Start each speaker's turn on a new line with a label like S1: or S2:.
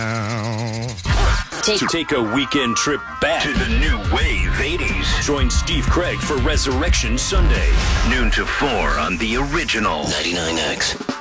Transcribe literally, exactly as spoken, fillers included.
S1: Take, take a weekend trip back
S2: to the new wave eighties.
S1: Join Steve Craig for Resurrection Sunday.
S2: Noon to four on the original
S3: ninety-nine X.